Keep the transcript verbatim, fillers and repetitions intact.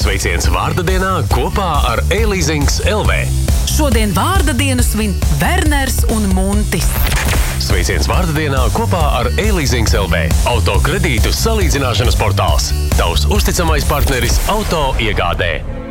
Sveiciens vārda dienā kopā ar e-leasings L V. Šodien vārda dienu svin Werners un Muntis. Sveiciens vārda dienā kopā ar e-leasings L V. Auto kredītu salīdzināšanas portāls. Tavs uzticamais partneris auto iegādē.